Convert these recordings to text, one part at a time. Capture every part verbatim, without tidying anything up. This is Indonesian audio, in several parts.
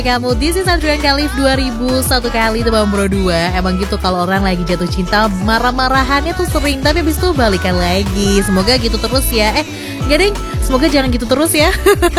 Kamu, this is Adrian Khalif dua ribu satu kali teman Pro dua. Emang gitu kalau orang lagi jatuh cinta, marah-marahannya tuh sering, tapi habis itu balikan lagi. Semoga gitu terus ya. Eh, enggak deng, semoga jangan gitu terus ya.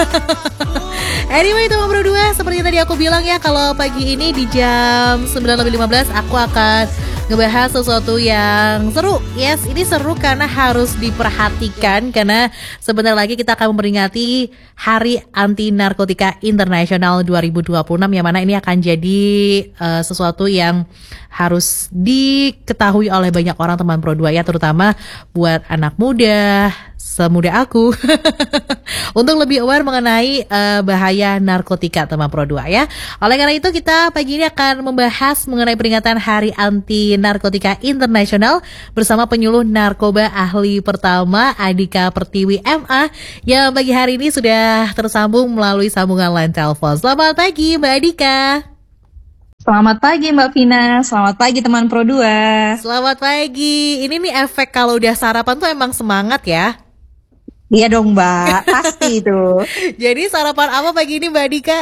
Anyway teman Pro dua, seperti tadi aku bilang ya, kalau pagi ini di jam sembilan lebih lima belas aku akan ngebahas sesuatu yang seru. Yes, ini seru karena harus diperhatikan, karena sebentar lagi kita akan memperingati Hari Anti Narkotika Internasional dua ribu dua puluh enam, yang mana ini akan jadi uh, sesuatu yang harus diketahui oleh banyak orang teman Pro dua ya, terutama buat anak muda semuda aku untuk lebih aware mengenai uh, bahaya narkotika teman Pro dua ya. Oleh karena itu kita pagi ini akan membahas mengenai peringatan Hari Anti Narkotika Internasional bersama penyuluh narkoba ahli pertama Adhika Pertiwi M A yang pagi hari ini sudah tersambung melalui sambungan line telepon. Selamat pagi Mbak Adhika. Selamat pagi Mbak Vina, selamat pagi teman Pro dua. Selamat pagi. Ini nih efek kalau udah sarapan tuh emang semangat ya. Iya dong Mbak, pasti itu. Jadi sarapan apa pagi ini Mbak Adhika?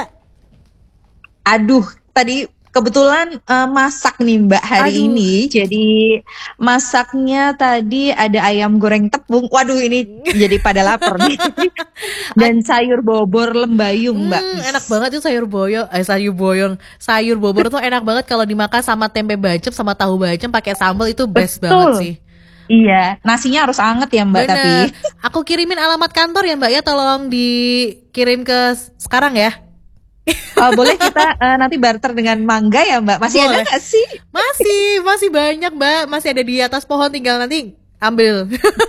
Aduh, tadi kebetulan uh, masak nih Mbak hari Aduh. ini. Jadi masaknya tadi ada ayam goreng tepung. Waduh, ini jadi pada lapar nih. Dan sayur bobor lembayung Mbak. Hmm, enak banget itu sayur boyong, eh sayur boyong, sayur bobor tuh enak banget kalau dimakan sama tempe bacem sama tahu bacem pakai sambal, itu best Betul. banget sih. Iya, nasinya harus anget ya Mbak. Bener. Tapi aku kirimin alamat kantor ya Mbak ya, tolong dikirim ke sekarang ya. Oh, boleh kita uh, nanti barter dengan mangga ya Mbak? Masih boleh. Ada gak sih? Masih, masih banyak Mbak. Masih ada di atas pohon, tinggal nanti ambil.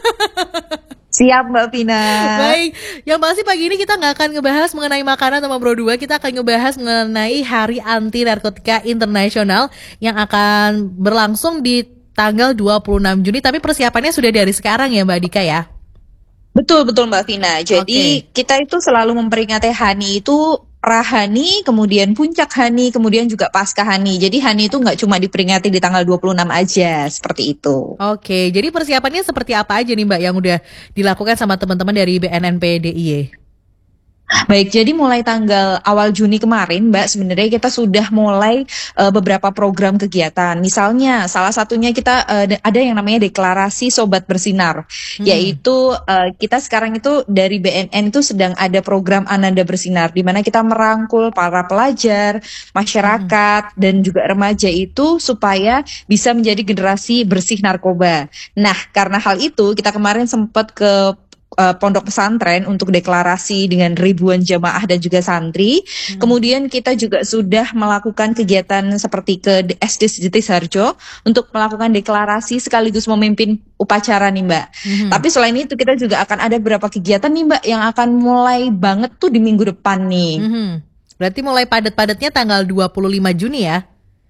Siap Mbak Vina. Baik, yang pasti pagi ini kita gak akan ngebahas mengenai makanan sama Pro dua. Kita akan ngebahas mengenai Hari Anti Narkotika Internasional yang akan berlangsung di tanggal dua puluh enam Juni. Tapi persiapannya sudah dari sekarang ya Mbak Adhika ya? Betul, betul Mbak Vina. Jadi okay. kita itu selalu memperingati Hani itu Prahani, kemudian Puncak Hani, kemudian juga Pasca Hani. Jadi Hani itu nggak cuma diperingati di tanggal dua puluh enam aja, seperti itu. Oke, jadi persiapannya seperti apa aja nih Mbak yang udah dilakukan sama teman-teman dari B N N P D I Y? Baik, jadi mulai tanggal awal Juni kemarin Mbak, sebenarnya kita sudah mulai uh, beberapa program kegiatan. Misalnya salah satunya kita uh, ada yang namanya deklarasi Sobat Bersinar, hmm. yaitu uh, kita sekarang itu dari B N N itu sedang ada program Ananda Bersinar, di mana kita merangkul para pelajar, masyarakat, hmm. dan juga remaja itu supaya bisa menjadi generasi bersih narkoba. Nah, karena hal itu kita kemarin sempat ke Uh, pondok pesantren untuk deklarasi dengan ribuan jamaah dan juga santri. Hmm. Kemudian kita juga sudah melakukan kegiatan seperti ke S D Sejati Sarjo untuk melakukan deklarasi sekaligus memimpin upacara nih Mbak. Hmm. Tapi selain itu kita juga akan ada beberapa kegiatan nih Mbak yang akan mulai banget tuh di minggu depan nih. Hmm. Berarti mulai padat-padatnya tanggal dua puluh lima Juni ya?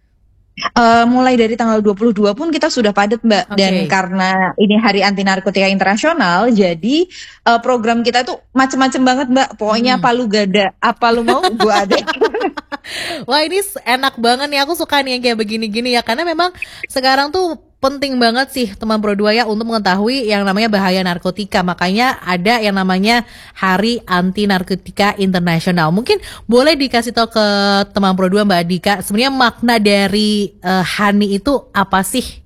Uh, mulai dari tanggal dua puluh dua pun kita sudah padat Mbak. Okay. Dan karena ini Hari Anti Narkotika Internasional, jadi uh, program kita tuh macem-macem banget Mbak. Pokoknya hmm. apa lu gada, apa lu mau gua ada. Wah, ini enak banget nih, aku suka nih yang kayak begini-gini ya, karena memang sekarang tuh penting banget sih teman Pro dua ya untuk mengetahui yang namanya bahaya narkotika. Makanya ada yang namanya Hari Anti Narkotika Internasional. Mungkin boleh dikasih tahu ke teman Pro dua Mbak Adhika, sebenarnya makna dari uh, Hani itu apa sih?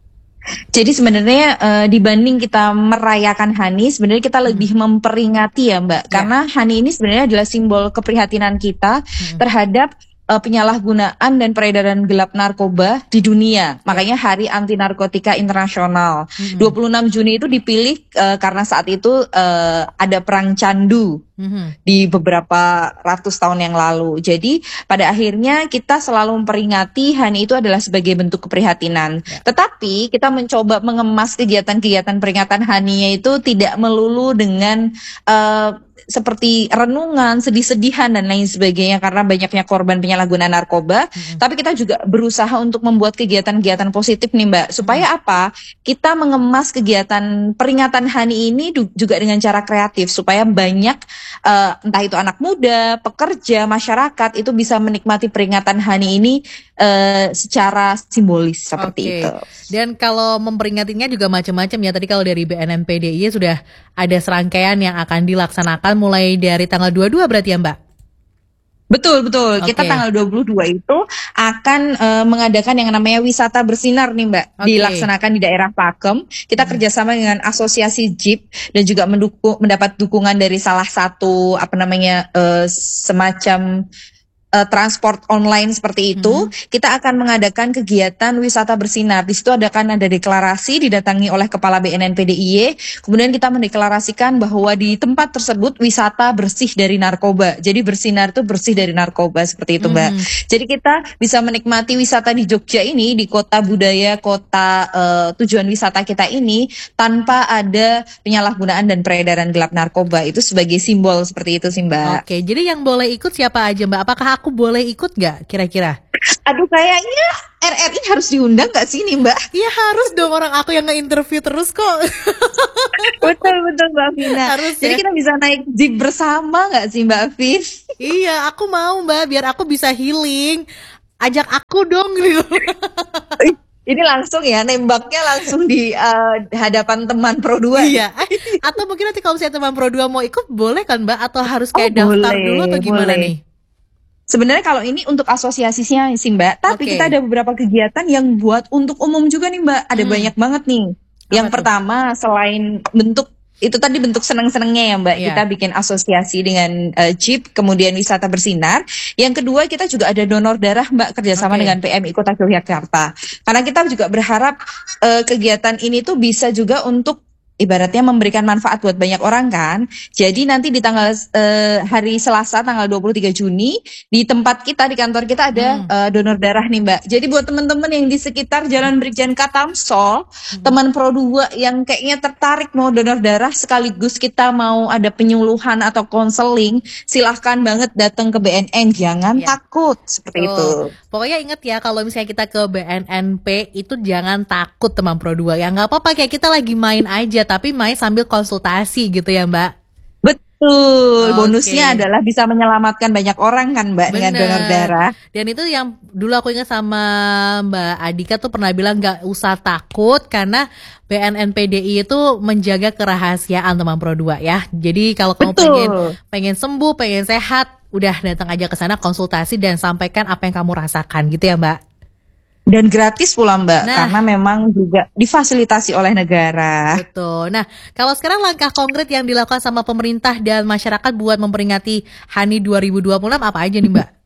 Jadi sebenarnya uh, dibanding kita merayakan Hani, sebenarnya kita lebih hmm. memperingati ya Mbak. Yeah. Karena Hani ini sebenarnya adalah simbol keprihatinan kita hmm. terhadap Uh, penyalahgunaan dan peredaran gelap narkoba di dunia. Makanya Hari Anti Narkotika Internasional. Mm-hmm. dua puluh enam Juni itu dipilih uh, karena saat itu uh, ada perang candu mm-hmm. di beberapa ratus tahun yang lalu. Jadi pada akhirnya kita selalu memperingati Hani itu adalah sebagai bentuk keprihatinan. Yeah. Tetapi kita mencoba mengemas kegiatan-kegiatan peringatan Hani itu tidak melulu dengan uh, seperti renungan, sedih-sedihan dan lain sebagainya karena banyaknya korban penyalahgunaan narkoba. Mm-hmm. Tapi kita juga berusaha untuk membuat kegiatan-kegiatan positif nih Mbak. Supaya mm-hmm. apa? Kita mengemas kegiatan peringatan Hani ini du- juga dengan cara kreatif supaya banyak uh, entah itu anak muda, pekerja, masyarakat itu bisa menikmati peringatan Hani ini uh, secara simbolis seperti okay. itu. Dan kalau memperingatinya juga macam-macam ya. Tadi kalau dari B N N P D I Y sudah ada serangkaian yang akan dilaksanakan mulai dari tanggal dua puluh dua berarti ya Mbak? Betul, betul. Kita Oke. tanggal dua puluh dua itu akan uh, mengadakan yang namanya wisata bersinar nih Mbak. Oke. Dilaksanakan di daerah Pakem. Kita Hmm. kerjasama dengan asosiasi Jeep dan juga mendukung, mendapat dukungan dari salah satu apa namanya uh, semacam uh, transport online seperti itu. Hmm. Kita akan mengadakan kegiatan wisata bersinar. Di situ ada akan ada deklarasi didatangi oleh Kepala B N N P D I Y. Kemudian kita mendeklarasikan bahwa di tempat tersebut wisata bersih dari narkoba. Jadi bersinar itu bersih dari narkoba seperti itu Mbak. Hmm. Jadi kita bisa menikmati wisata di Jogja ini, di kota budaya, kota uh, tujuan wisata kita ini tanpa ada penyalahgunaan dan peredaran gelap narkoba. Itu sebagai simbol seperti itu sih Mbak. Oke, jadi yang boleh ikut siapa aja Mbak? Apakah aku boleh ikut nggak kira-kira? Aduh kayaknya R R I harus diundang nggak sih nih Mbak? Iya harus dong, orang aku yang nge-interview terus kok. Betul betul Mbak Vina. Harus Jadi ya. kita bisa naik jeep bersama nggak sih Mbak Vin? Iya, aku mau Mbak, biar aku bisa healing. Ajak aku dong gitu. Ini langsung ya, nembaknya langsung di uh, hadapan teman Pro dua. Iya. Eh, atau mungkin nanti kalau misalnya teman Pro dua mau ikut boleh kan Mbak? Atau harus kayak Oh, daftar boleh, dulu atau gimana boleh. nih? Sebenarnya kalau ini untuk asosiasinya sih Mbak, tapi Oke. kita ada beberapa kegiatan yang buat untuk umum juga nih Mbak. Ada Hmm. banyak banget nih. Yang Apa tuh? pertama selain bentuk itu tadi bentuk seneng-senengnya ya Mbak, Iya. kita bikin asosiasi dengan uh, Jeep, kemudian wisata bersinar. Yang kedua kita juga ada donor darah Mbak, kerjasama Oke. dengan P M I Kota Yogyakarta. Karena kita juga berharap uh, kegiatan ini tuh bisa juga untuk ibaratnya memberikan manfaat buat banyak orang kan. Jadi nanti di tanggal uh, hari Selasa tanggal dua puluh tiga Juni di tempat kita, di kantor kita ada Hmm. uh, donor darah nih Mbak. Jadi buat teman-teman yang di sekitar Jalan Brigjen Katamsol, Hmm. teman Pro dua yang kayaknya tertarik mau donor darah sekaligus kita mau ada penyuluhan atau konseling, silahkan banget datang ke B N N, jangan Iya. takut seperti itu. Betul. Pokoknya inget ya, kalau misalnya kita ke B N N P itu jangan takut teman Pro dua ya. Nggak apa-apa, kayak kita lagi main aja, tapi main sambil konsultasi gitu ya Mbak. Betul, Oke. bonusnya adalah bisa menyelamatkan banyak orang kan Mbak dengan donor Bener. darah. Dan itu yang dulu aku ingat sama Mbak Adika tuh pernah bilang nggak usah takut karena B N N P D I itu menjaga kerahasiaan teman Pro dua ya. Jadi kalau kamu pengen Betul. pengen sembuh, pengen sehat, udah datang aja ke sana konsultasi dan sampaikan apa yang kamu rasakan gitu ya Mbak. Dan gratis pula Mbak, Nah. karena memang juga difasilitasi oleh negara. Betul. Nah, kalau sekarang langkah konkret yang dilakukan sama pemerintah dan masyarakat buat memperingati Hani dua ribu dua puluh enam apa aja nih Mbak?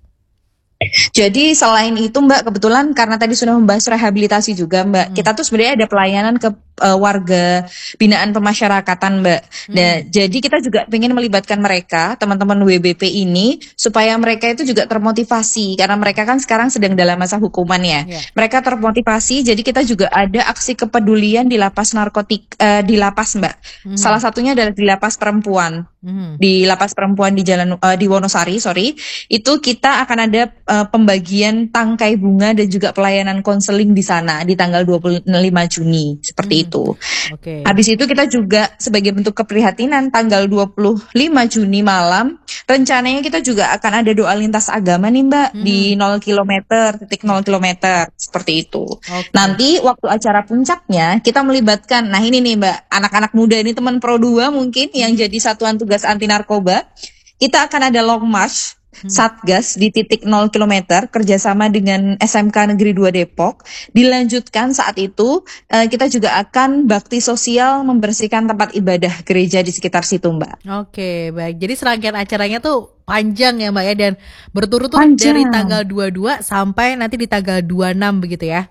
Jadi selain itu Mbak, kebetulan karena tadi sudah membahas rehabilitasi juga Mbak, Hmm. kita tuh sebenarnya ada pelayanan ke uh, warga binaan pemasyarakatan Mbak. Nah, Hmm. jadi kita juga pengen melibatkan mereka, teman-teman W B P ini, supaya mereka itu juga termotivasi, karena mereka kan sekarang sedang dalam masa hukuman ya. Ya. Mereka termotivasi, jadi kita juga ada aksi kepedulian di lapas narkotik, uh, di lapas Mbak. Hmm. Salah satunya adalah di lapas perempuan. Hmm. Di lapas perempuan di jalan uh, di Wonosari, sorry, itu kita akan ada uh, pembagian tangkai bunga dan juga pelayanan konseling di sana di tanggal dua puluh lima Juni seperti Hmm. itu. Oke. Habis itu kita juga sebagai bentuk keprihatinan tanggal dua puluh lima Juni malam rencananya kita juga akan ada doa lintas agama nih Mbak Hmm. di nol kilometer, titik nol kilometer seperti itu. Oke. Nanti waktu acara puncaknya kita melibatkan, nah ini nih Mbak, anak-anak muda ini teman Pro dua mungkin yang jadi satuan tugas anti narkoba. Kita akan ada long march Hmm. Satgas di titik nol kilometer kerjasama dengan S M K Negeri dua Depok. Dilanjutkan saat itu eh, kita juga akan bakti sosial membersihkan tempat ibadah gereja di sekitar situ Mbak. Oke, baik. Jadi serangkaian acaranya tuh panjang ya Mbak ya, dan berturut-turut Panjang. dari tanggal dua puluh dua sampai nanti di tanggal dua puluh enam begitu ya.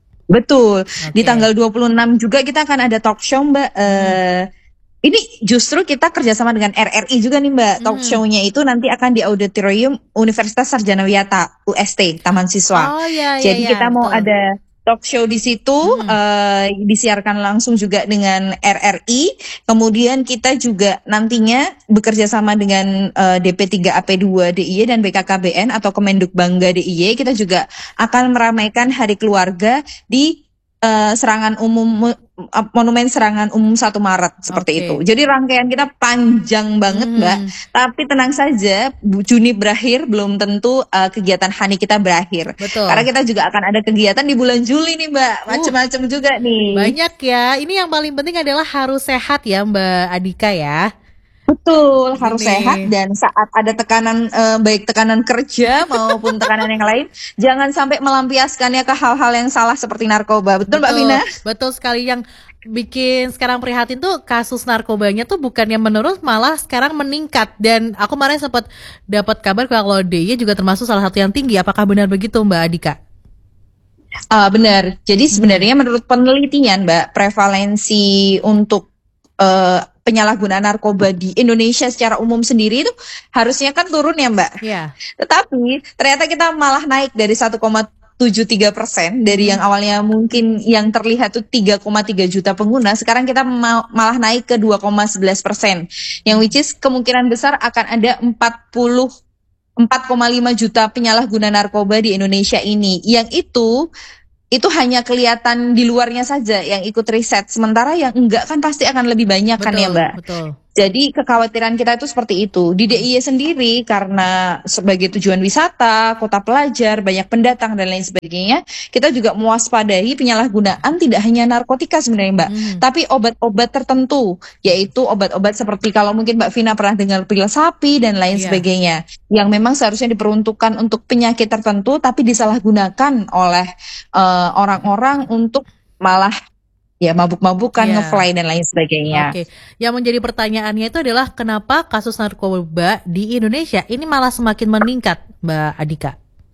Betul. Di Oke. tanggal dua puluh enam juga kita akan ada talk show Mbak. Eh, Ini justru kita kerjasama dengan R R I juga nih Mbak. Talk Hmm. show-nya itu nanti akan di auditorium Universitas Sarjana Wiyata U S T Taman Siswa. Oh iya iya Jadi iya, kita mau betul. ada talk show di situ, Hmm. eh, disiarkan langsung juga dengan R R I. Kemudian kita juga nantinya bekerja sama dengan eh, D P tiga A P dua D I Y dan B K K B N atau Kemenduk Bangga D I Y. Kita juga akan meramaikan Hari Keluarga di eh, serangan umum eh, monumen serangan umum satu Maret seperti Oke. itu. Jadi rangkaian kita panjang banget Hmm. Mbak. Tapi tenang saja, Bu- Juni berakhir belum tentu eh, kegiatan Hani kita berakhir. Betul. Karena kita juga akan ada kegiatan di bulan Juli nih Mbak, Uh, macam-macam juga nih. Banyak ya. Ini yang paling penting adalah harus sehat ya Mbak Adika ya. Betul, harus Ini. sehat dan saat ada tekanan eh, baik tekanan kerja maupun tekanan yang lain, jangan sampai melampiaskannya ke hal-hal yang salah seperti narkoba. Betul, Mbak Betul, Vina? betul sekali. Yang bikin sekarang prihatin tuh kasus narkobanya tuh bukannya menurun, malah sekarang meningkat. Dan aku kemarin sempat dapat kabar kalau D I Y juga termasuk salah satu yang tinggi. Apakah benar begitu, Mbak Adika? Ah, benar. Jadi Hmm. sebenarnya menurut penelitian, Mbak, prevalensi untuk eh, penyalahgunaan narkoba di Indonesia secara umum sendiri itu harusnya kan turun ya, Mbak. Iya. Tetapi ternyata kita malah naik dari satu koma tujuh tiga persen dari Hmm. yang awalnya mungkin yang terlihat tuh tiga koma tiga juta pengguna, sekarang kita ma- malah naik ke dua koma sebelas persen. Yang which is kemungkinan besar akan ada empat puluh empat koma lima juta penyalahguna narkoba di Indonesia ini. Yang itu itu hanya kelihatan di luarnya saja yang ikut riset. Sementara yang enggak kan pasti akan lebih banyak kan ya, Betul, Mbak. betul. Jadi kekhawatiran kita itu seperti itu. Di D I Y sendiri karena sebagai tujuan wisata, kota pelajar, banyak pendatang dan lain sebagainya, kita juga mewaspadai penyalahgunaan tidak hanya narkotika sebenarnya, Mbak, Hmm. tapi obat-obat tertentu, yaitu obat-obat seperti kalau mungkin Mbak Vina pernah dengar pil sapi dan lain Iya. sebagainya, yang memang seharusnya diperuntukkan untuk penyakit tertentu tapi disalahgunakan oleh eh, orang-orang untuk malah ya mabuk-mabukan, Iya. ngefly dan lain sebagainya. Oke, yang menjadi pertanyaannya itu adalah kenapa kasus narkoba di Indonesia ini malah semakin meningkat, Mbak Adika?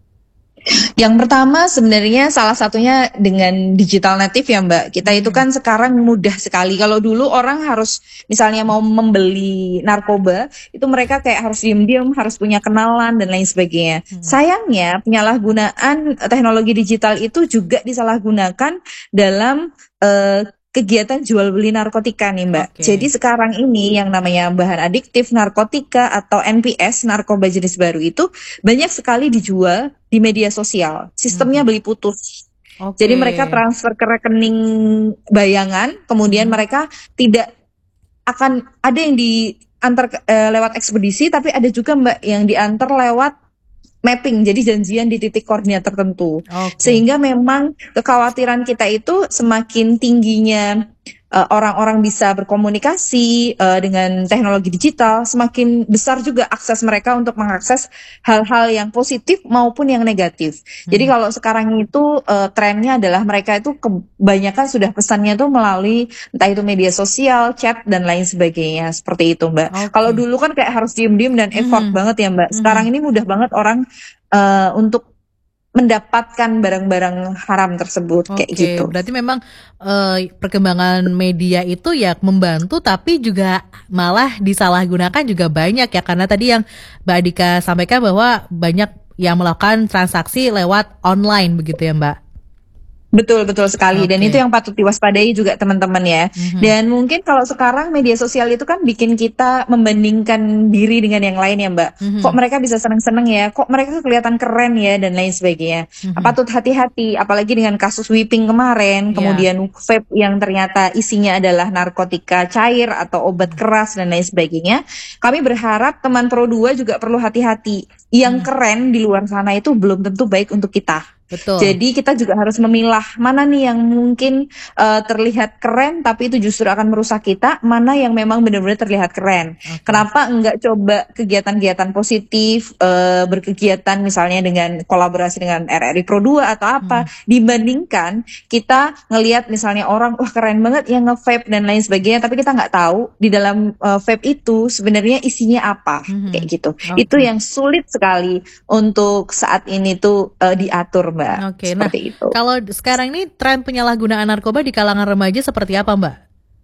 Yang pertama sebenarnya salah satunya dengan digital native ya, Mbak. Kita itu Hmm. kan sekarang mudah sekali. Kalau dulu orang harus misalnya mau membeli narkoba, itu mereka kayak harus diem-diem, harus punya kenalan dan lain sebagainya. Hmm. Sayangnya penyalahgunaan teknologi digital itu juga disalahgunakan dalam eh, kegiatan jual beli narkotika nih, Mbak. Oke. Jadi sekarang ini yang namanya bahan adiktif, narkotika atau N P S, narkoba jenis baru itu banyak sekali dijual di media sosial. Sistemnya Hmm. beli putus. Oke. Jadi mereka transfer ke rekening bayangan, kemudian Hmm. mereka tidak akan ada yang diantar ke- eh, lewat ekspedisi, tapi ada juga, Mbak, yang diantar lewat mapping, jadi janjian di titik koordinat tertentu. Oke. Sehingga memang kekhawatiran kita itu semakin tingginya eh, orang-orang bisa berkomunikasi eh, dengan teknologi digital, semakin besar juga akses mereka untuk mengakses hal-hal yang positif maupun yang negatif. Jadi Hmm. kalau sekarang itu eh, trennya adalah mereka itu kebanyakan sudah pesannya tuh melalui entah itu media sosial, chat dan lain sebagainya, seperti itu, Mbak. Oke. Kalau dulu kan kayak harus diem-diem dan effort Mhm. banget ya, Mbak. Mhm. Sekarang ini mudah banget orang eh, untuk mendapatkan barang-barang haram tersebut kayak Oke, gitu. berarti memang eh, perkembangan media itu ya membantu, tapi juga malah disalahgunakan juga banyak ya, karena tadi yang Mbak Adika sampaikan bahwa banyak yang melakukan transaksi lewat online begitu ya, Mbak? Betul, betul sekali. Dan Oke. itu yang patut diwaspadai juga teman-teman ya. Mhm. Dan mungkin kalau sekarang media sosial itu kan bikin kita membandingkan diri dengan yang lain ya, Mbak. Mhm. Kok mereka bisa seneng-seneng ya, kok mereka kelihatan keren ya, dan lain sebagainya. Mhm. Patut hati-hati, apalagi dengan kasus whipping kemarin, Iya. kemudian vape yang ternyata isinya adalah narkotika cair atau obat keras dan lain sebagainya. Kami berharap teman Pro dua juga perlu hati-hati. Yang Hmm. keren di luar sana itu belum tentu baik untuk kita. Betul. Jadi kita juga harus memilah mana nih yang mungkin eh, terlihat keren tapi itu justru akan merusak kita, mana yang memang benar-benar terlihat keren. Oke. Kenapa enggak coba kegiatan-kegiatan positif, eh, berkegiatan misalnya dengan kolaborasi dengan R R I Pro dua atau apa, Hmm. dibandingkan kita ngelihat misalnya orang wah keren banget yang nge-vape dan lain sebagainya, tapi kita nggak tahu di dalam eh, vape itu sebenarnya isinya apa, Mhm. kayak gitu. Oke. Itu yang sulit sekali untuk saat ini tuh eh, diatur, Mbak. Oke, nah Seperti itu. kalau sekarang ini tren penyalahgunaan narkoba di kalangan remaja seperti apa, Mbak?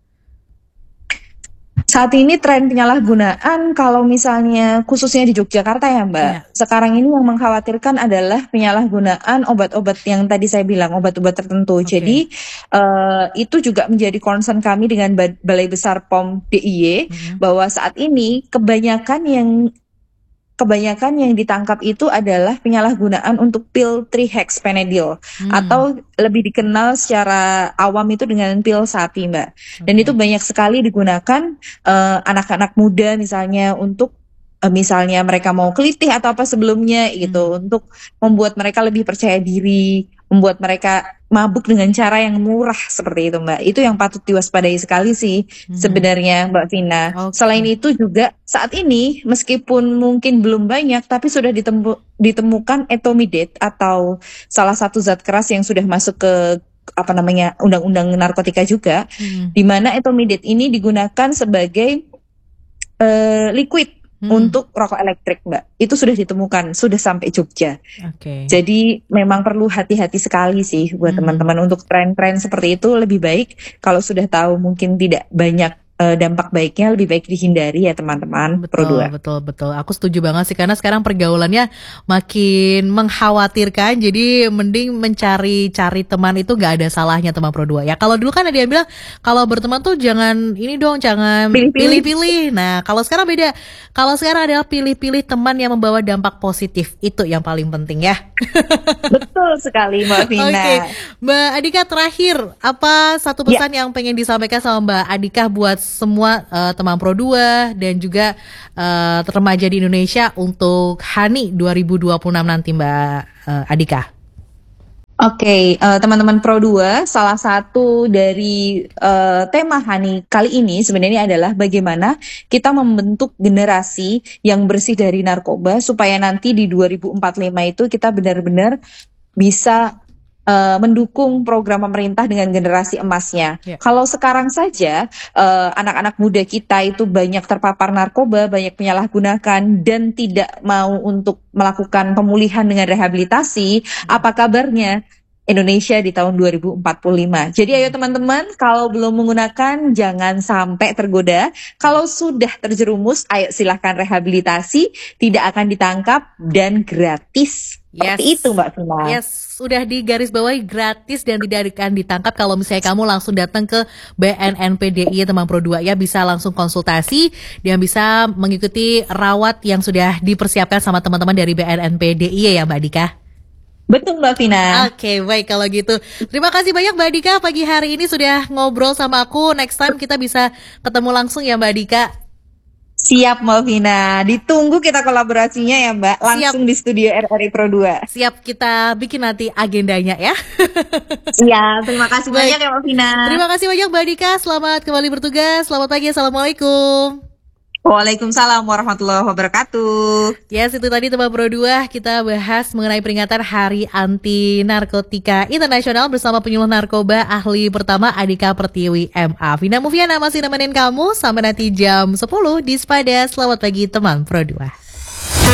Saat ini tren penyalahgunaan kalau misalnya khususnya di Yogyakarta ya, Mbak. Iya. Sekarang ini yang mengkhawatirkan adalah penyalahgunaan obat-obat yang tadi saya bilang, obat-obat tertentu. Oke. Jadi eh, itu juga menjadi concern kami dengan Ba- Balai Besar P O M D I Y Mhm. bahwa saat ini kebanyakan yang kebanyakan yang ditangkap itu adalah penyalahgunaan untuk pil trihexyphenidyl Hmm. atau lebih dikenal secara awam itu dengan pil sapi, Mbak. Dan Oke. itu banyak sekali digunakan eh, anak-anak muda misalnya untuk eh, misalnya mereka mau kelitih atau apa sebelumnya gitu, Hmm. untuk membuat mereka lebih percaya diri, membuat mereka mabuk dengan cara yang murah seperti itu Mbak. Itu yang patut diwaspadai sekali sih hmm. sebenarnya Mbak Vina. Okay. Selain itu juga saat ini meskipun mungkin belum banyak tapi sudah ditemu, ditemukan etomidate atau salah satu zat keras yang sudah masuk ke apa namanya undang-undang narkotika juga, hmm. di mana etomidate ini digunakan sebagai uh, liquid Hmm. untuk rokok elektrik Mbak, itu sudah ditemukan, sudah sampai Jogja. Okay. Jadi memang perlu hati-hati sekali sih buat hmm. teman-teman untuk tren-tren seperti itu. Lebih baik kalau sudah tahu mungkin tidak banyak uh, dampak baiknya, lebih baik dihindari ya teman-teman. Betul, Pro dua. betul, betul. Aku setuju banget sih karena sekarang pergaulannya makin mengkhawatirkan. Jadi mending mencari-cari teman itu nggak ada salahnya teman Pro dua. Ya kalau dulu kan ada yang bilang kalau berteman tuh jangan ini dong, jangan pilih-pilih. Nah kalau sekarang beda. Kalau sekarang adalah pilih-pilih teman yang membawa dampak positif. Itu yang paling penting ya. Betul sekali Mbak Vina. Oke, okay. Mbak Adika terakhir, apa satu pesan ya. yang pengen disampaikan sama Mbak Adika buat semua uh, teman Pro dua dan juga uh, remaja di Indonesia untuk Hani dua ribu dua puluh enam nanti Mbak uh, Adika? Oke, okay, uh, teman-teman Pro dua, salah satu dari uh, tema Hani kali ini sebenarnya adalah bagaimana kita membentuk generasi yang bersih dari narkoba supaya nanti di dua ribu empat puluh lima itu kita benar-benar bisa uh, mendukung program pemerintah dengan generasi emasnya. Yeah. Kalau sekarang saja uh, anak-anak muda kita itu banyak terpapar narkoba, banyak penyalahgunakan dan tidak mau untuk melakukan pemulihan dengan rehabilitasi, hmm. apa kabarnya Indonesia di tahun dua ribu empat puluh lima. Jadi ayo teman-teman, kalau belum menggunakan jangan sampai tergoda. Kalau sudah terjerumus, ayo silahkan rehabilitasi, tidak akan ditangkap dan gratis. Seperti yes. itu Mbak Vina. Yes, sudah di garis bawahi gratis dan tidak akan ditangkap kalau misalnya kamu langsung datang ke B N N P D I teman Pro dua ya, bisa langsung konsultasi dan bisa mengikuti rawat yang sudah dipersiapkan sama teman-teman dari B N N P D I ya Mbak Dika. Betul Mbak Vina. Oke, okay, baik kalau gitu. Terima kasih banyak Mbak Dika pagi hari ini sudah ngobrol sama aku. Next time kita bisa ketemu langsung ya Mbak Dika. Siap Mbak Vina, ditunggu kita kolaborasinya ya Mbak, langsung Siap. Di studio R R I Pro dua. Siap, kita bikin nanti agendanya ya. Iya, terima kasih Baik. banyak ya Mbak Vina. Terima kasih banyak Mbak Dika, selamat kembali bertugas, selamat pagi, Assalamualaikum. Waalaikumsalam warahmatullahi wabarakatuh. Yes, itu tadi teman Pro dua, kita bahas mengenai peringatan Hari Anti Narkotika Internasional bersama penyuluh narkoba ahli pertama Adika Pertiwi M A. Vina Mufiana masih nemenin kamu sampai nanti jam sepuluh di Sepada. Selamat pagi teman Pro dua.